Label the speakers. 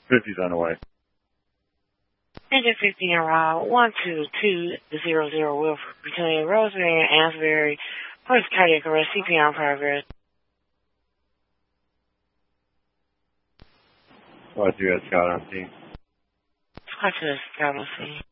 Speaker 1: 50's on the way.
Speaker 2: Engine 50 en route, 12200 Wilford, between Rosemary and Asbury, first cardiac arrest, CPR in progress.
Speaker 1: Squad 2 has Scout on scene.
Speaker 2: Squad 2 has Scout on scene.